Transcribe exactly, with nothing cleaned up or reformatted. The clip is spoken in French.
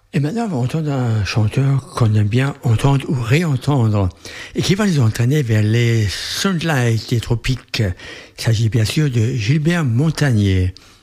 Et maintenant, on va entendre un chanteur qu'on aime bien entendre ou réentendre et qui va nous entraîner vers les sunlights des tropiques. Il s'agit bien sûr de Gilbert Montagnier.